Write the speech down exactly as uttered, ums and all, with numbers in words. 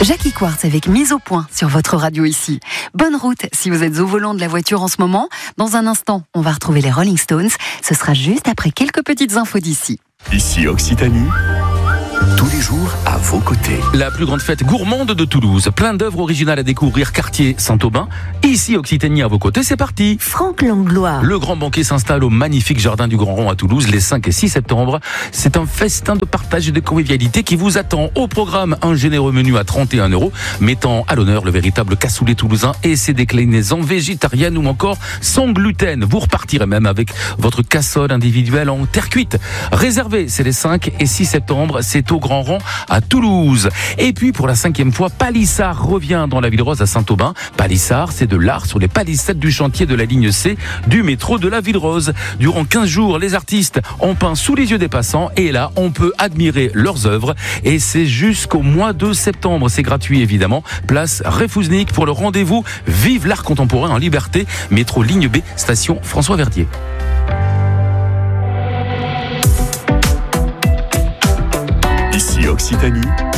Jackie Quartz avec Mise au point sur votre radio ici. Bonne route si vous êtes au volant de la voiture en ce moment. Dans un instant, on va retrouver les Rolling Stones. Ce sera juste après quelques petites infos d'ici. Ici Occitanie, tous les jours à vos côtés. La plus grande fête gourmande de Toulouse. Plein d'œuvres originales à découvrir, quartier Saint-Aubin. Ici Occitanie à vos côtés, c'est parti. Franck Langlois. Le grand banquet s'installe au magnifique jardin du Grand Rond à Toulouse les cinq et six septembre. C'est un festin de partage et de convivialité qui vous attend. Au programme, un généreux menu à trente et un euros, mettant à l'honneur le véritable cassoulet toulousain et ses déclinaisons végétariennes ou encore sans gluten. Vous repartirez même avec votre cassole individuelle en terre cuite. Réservé, c'est les cinq et six septembre, c'est au Grand Rond à Toulouse. Et puis pour la cinquième fois, Palissard revient dans la Ville Rose à Saint-Aubin. Palissard, c'est de l'art sur les palissades du chantier de la ligne C du métro de la Ville Rose. Durant quinze jours, les artistes ont peint sous les yeux des passants et là, on peut admirer leurs œuvres et c'est jusqu'au mois de septembre. C'est gratuit évidemment. Place Réfouznik pour le rendez-vous Vive l'art contemporain en liberté. Métro ligne B, station François Verdier. Ici Occitanie,